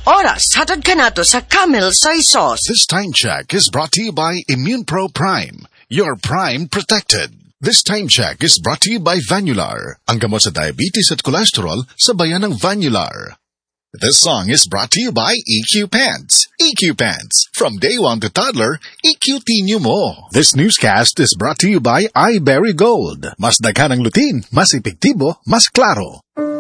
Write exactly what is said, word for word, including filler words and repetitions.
Oras, hatod ka na to sa Camel Soy Sauce. This time check is brought to you by Immune Pro Prime. Your Prime protected. This time check is brought to you by Vanular, ang gamot sa diabetes at cholesterol sa bayan ng Vanular. This song is brought to you by E Q Pants. E Q Pants. From day one to toddler, E Q T mo. This newscast is brought to you by iBerry Gold. Mas daghan ang lutin, mas epektibo, mas klaro.